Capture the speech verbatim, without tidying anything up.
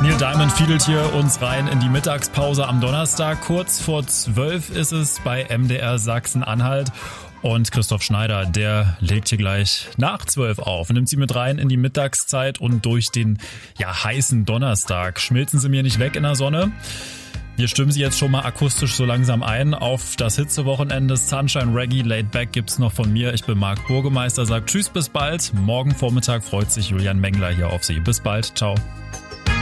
Neil Diamond fiedelt hier uns rein in die Mittagspause am Donnerstag. Kurz vor zwölf ist es bei M D R Sachsen-Anhalt. Und Christoph Schneider, der legt hier gleich nach zwölf auf, nimmt sie mit rein in die Mittagszeit und durch den ja heißen Donnerstag. Schmilzen sie mir nicht weg in der Sonne. Wir stimmen sie jetzt schon mal akustisch so langsam ein auf das Hitzewochenende. Sunshine Reggae Laid Back gibt's noch von mir. Ich bin Marc Burgemeister, sagt tschüss, bis bald. Morgen Vormittag freut sich Julian Mengler hier auf Sie. Bis bald, ciao.